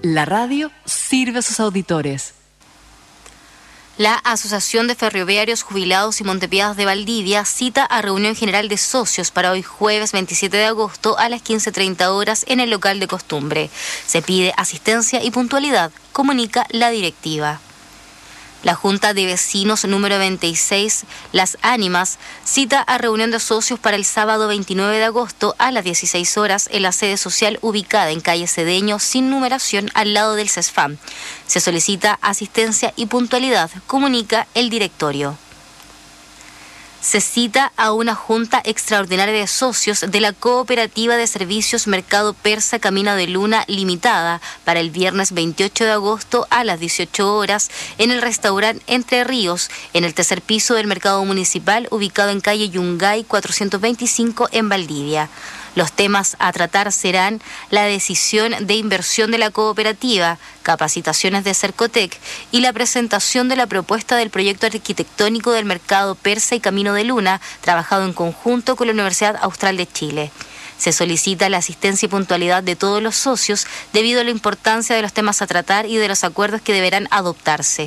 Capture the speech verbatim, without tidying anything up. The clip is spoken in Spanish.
La radio sirve a sus auditores. La Asociación de Ferroviarios Jubilados y Montepiadas de Valdivia cita a reunión general de socios para hoy jueves veintisiete de agosto a las quince treinta horas en el local de costumbre. Se pide asistencia y puntualidad, comunica la directiva. La Junta de Vecinos número veintiséis, Las Ánimas, cita a reunión de socios para el sábado veintinueve de agosto a las dieciséis horas en la sede social ubicada en calle Cedeño sin numeración al lado del CESFAM. Se solicita asistencia y puntualidad, comunica el directorio. Se cita a una junta extraordinaria de socios de la Cooperativa de Servicios Mercado Persa Camino de Luna Limitada para el viernes veintiocho de agosto a las dieciocho horas en el restaurante Entre Ríos, en el tercer piso del Mercado Municipal ubicado en calle Yungay cuatrocientos veinticinco en Valdivia. Los temas a tratar serán la decisión de inversión de la cooperativa, capacitaciones de Cercotec y la presentación de la propuesta del proyecto arquitectónico del Mercado Persa y Camino de Luna, trabajado en conjunto con la Universidad Austral de Chile. Se solicita la asistencia y puntualidad de todos los socios debido a la importancia de los temas a tratar y de los acuerdos que deberán adoptarse.